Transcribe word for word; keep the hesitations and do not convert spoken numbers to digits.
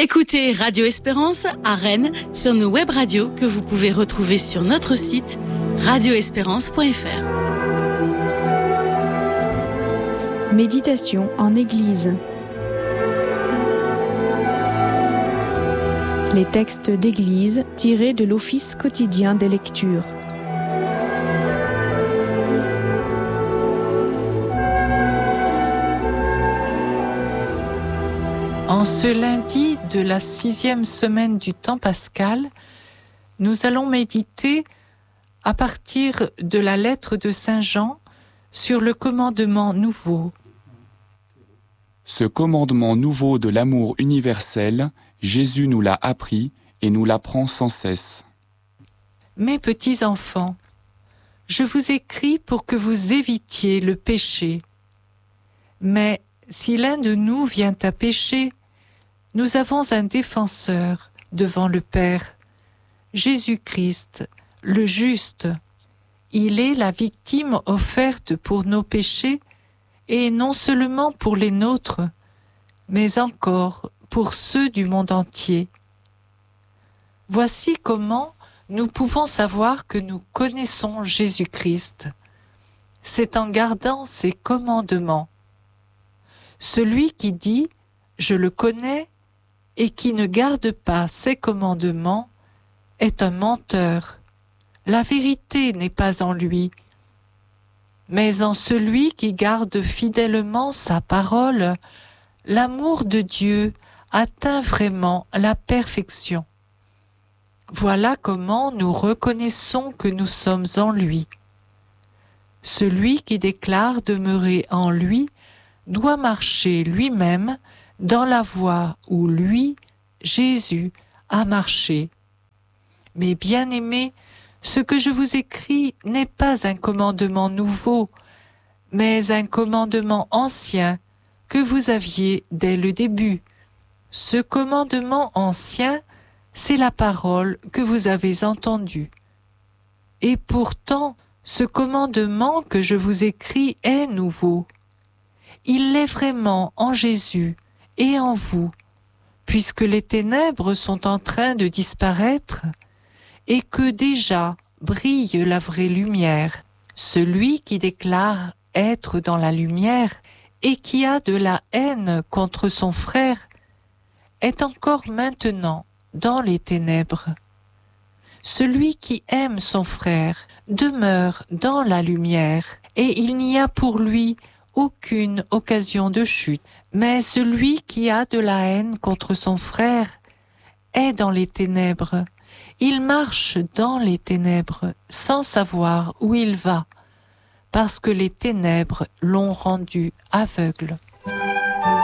Écoutez Radio Espérance à Rennes sur nos web radios que vous pouvez retrouver sur notre site radio espérance point f r. Méditation en Église. Les textes d'Église tirés de l'Office quotidien des lectures. En ce lundi de la sixième semaine du temps pascal, nous allons méditer à partir de la lettre de Saint Jean sur le commandement nouveau. Ce commandement nouveau de l'amour universel, Jésus nous l'a appris et nous l'apprend sans cesse. Mes petits enfants, je vous écris pour que vous évitiez le péché. Mais si l'un de nous vient à pécher, nous avons un défenseur devant le Père, Jésus-Christ, le juste. Il est la victime offerte pour nos péchés, et non seulement pour les nôtres, mais encore pour ceux du monde entier. Voici comment nous pouvons savoir que nous connaissons Jésus-Christ. C'est en gardant ses commandements. Celui qui dit « Je le connais » et qui ne garde pas ses commandements est un menteur. La vérité n'est pas en lui, mais en celui qui garde fidèlement sa parole. L'amour de Dieu atteint vraiment la perfection. Voilà comment nous reconnaissons que nous sommes en lui. Celui qui déclare demeurer en lui doit marcher lui-même dans la voie où lui, Jésus, a marché. Mes bien-aimés, ce que je vous écris n'est pas un commandement nouveau, mais un commandement ancien que vous aviez dès le début. Ce commandement ancien, c'est la parole que vous avez entendue. Et pourtant, ce commandement que je vous écris est nouveau. Il l'est vraiment en Jésus et en vous, puisque les ténèbres sont en train de disparaître et que déjà brille la vraie lumière. Celui qui déclare être dans la lumière et qui a de la haine contre son frère est encore maintenant dans les ténèbres. Celui qui aime son frère demeure dans la lumière et il n'y a pour lui aucune occasion de chute. Mais celui qui a de la haine contre son frère est dans les ténèbres. Il marche dans les ténèbres sans savoir où il va, parce que les ténèbres l'ont rendu aveugle.